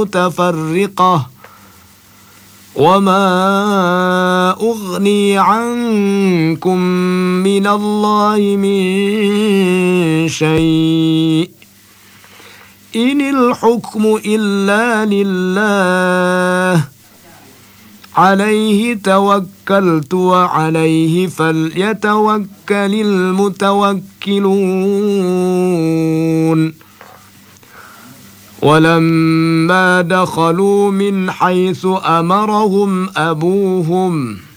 متفرقة وما أغني عنكم من الله من شيء إن الحكم إلا لله عليه توكلت وعليه فليتوكل المتوكلون ولما دخلوا من حيث أمرهم أبوهم